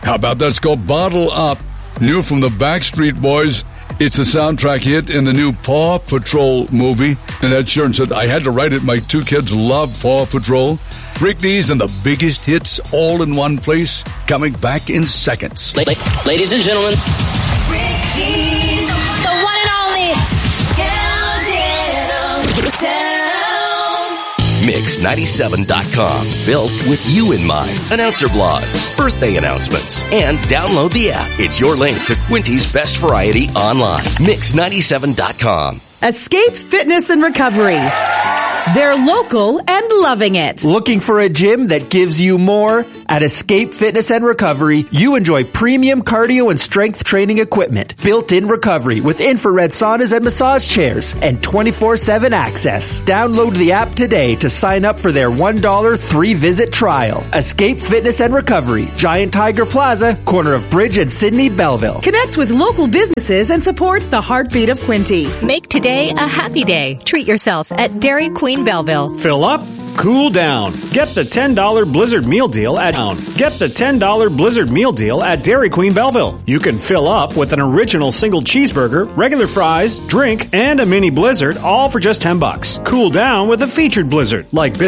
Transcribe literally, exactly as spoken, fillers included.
How about Let's Go Bottle Up? New from the Backstreet Boys. It's a soundtrack hit in the new Paw Patrol movie. And Ed Sheeran said, I had to write it. My two kids love Paw Patrol. Rick-D's and the biggest hits all in one place. Coming back in seconds. Ladies and gentlemen. Rick-D's, the one and only. Mix ninety-seven dot com. Built with you in mind. Announcer blogs, birthday announcements, and download the app. It's your link to Quinty's best variety online. Mix ninety-seven dot com. Escape Fitness and Recovery. They're local and loving it. Looking for a gym that gives you more? At Escape Fitness and Recovery, you enjoy premium cardio and strength training equipment, built-in recovery with infrared saunas and massage chairs, and twenty-four seven access. Download the app today to sign up for their one dollar three-visit trial. Escape Fitness and Recovery, Giant Tiger Plaza, corner of Bridge and Sydney Belleville. Connect with local businesses and support the heartbeat of Quinty. Make today a happy day. Treat yourself at Dairy Queen Belleville. Fill up, cool down. Get the ten dollar Blizzard meal deal at Get the ten dollar Blizzard meal deal at Dairy Queen Belleville. You can fill up with an original single cheeseburger, regular fries, drink, and a mini Blizzard, all for just ten bucks. Cool down with a featured Blizzard like